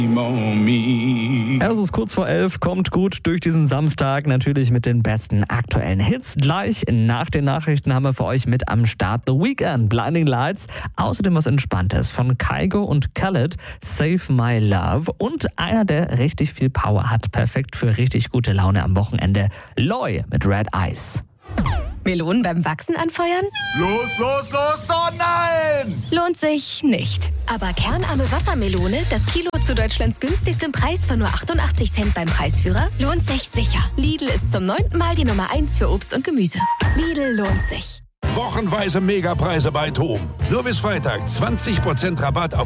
Es ist kurz vor 11, kommt gut durch diesen Samstag, natürlich mit den besten aktuellen Hits. Gleich nach den Nachrichten haben wir für euch mit am Start The Weeknd, Blinding Lights, außerdem was Entspanntes von Kygo und Khaled, Save My Love und einer, der richtig viel Power hat, perfekt für richtig gute Laune am Wochenende, Loy mit Red Eyes. Melonen beim Wachsen anfeuern? Los, oh nein! Lohnt sich nicht. Aber kernarme Wassermelone, das Kilo zu Deutschlands günstigstem Preis von nur 88 Cent beim Preisführer, lohnt sich sicher. Lidl ist zum 9. Mal die Nummer 1 für Obst und Gemüse. Lidl lohnt sich. Wochenweise Megapreise bei Tom. Nur bis Freitag 20% Rabatt auf